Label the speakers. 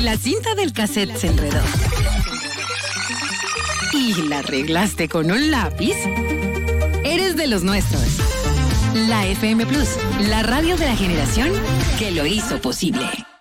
Speaker 1: la cinta del cassette se enredó y la arreglaste con un lápiz, eres de los nuestros. La FM Plus, la radio de la generación que lo hizo posible.